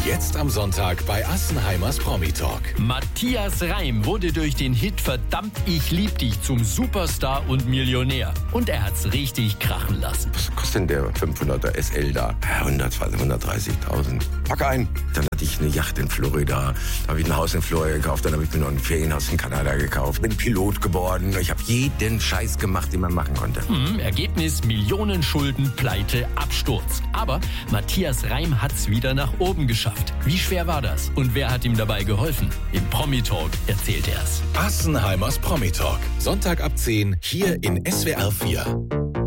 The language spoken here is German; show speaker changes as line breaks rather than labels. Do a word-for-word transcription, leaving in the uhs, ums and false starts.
Jetzt am Sonntag bei Assenheimers Promi-Talk.
Matthias Reim wurde durch den Hit Verdammt, ich lieb dich zum Superstar und Millionär. Und er hat's richtig krachen lassen.
Was kostet denn der fünfhunderter S L da? hundertzwanzig, hundertdreißigtausend. Pack ein. Dann hatte ich eine Yacht in Florida. Da habe ich ein Haus in Florida gekauft. Dann habe ich mir noch ein Ferienhaus in Kanada gekauft. Bin Pilot geworden. Ich habe jeden Scheiß gemacht, den man machen konnte.
Hm, Ergebnis: Millionen Schulden, Pleite, Absturz. Aber Matthias Reim hat's wieder nach oben geschafft. Wie schwer war das? Und wer hat ihm dabei geholfen? Im Promi-Talk erzählt er's.
Assenheimers Promi-Talk. Sonntag ab zehn hier in S W R vier.